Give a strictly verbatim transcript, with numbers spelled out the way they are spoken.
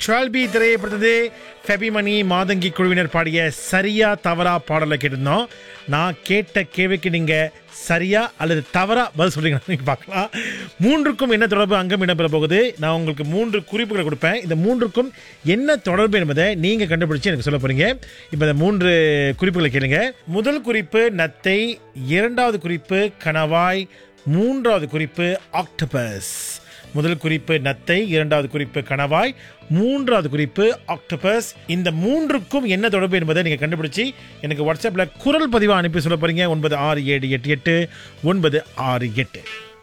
Twelve B திரையப்படுத்தது ஃபெபிமணி Matangi குழுவினர் பாடிய சரியா தவறா பாடலை கேட்டிருந்தோம். நான் கேட்ட கேள்விக்கு நீங்கள் சரியா அல்லது தவறா பதில் சொல்றீங்கன்னு நீங்கள் பார்க்கலாம். மூன்றுக்கும் என்ன தொடர்பு அங்கம் இடம்பெற போகுது. நான் உங்களுக்கு மூன்று குறிப்புகளை கொடுப்பேன். இந்த மூன்றுக்கும் என்ன தொடர்பு என்பதை நீங்கள் கண்டுபிடிச்சு எனக்கு சொல்ல போறீங்க. இப்போ இந்த மூன்று குறிப்புகளை கேளுங்க. முதல் குறிப்பு நத்தை, இரண்டாவது குறிப்பு கணவாய், மூன்றாவது குறிப்பு ஆக்டோபஸ். முதல் குறிப்பு நத்தை, இரண்டாவது குறிப்பு கணவாய், மூன்றாவது குறிப்பு ஆக்டோபஸ். இந்த மூன்றுக்கும் என்ன தொடர்பு என்பதை நீங்க கண்டுபிடிச்சு எனக்கு வாட்ஸ்அப்ல குரல் பதிவா அனுப்பி சொல்ல போறீங்க. ஒன்பது ஆறு ஏழு எட்டு எட்டு ஒன்பது ஆறு எட்டு.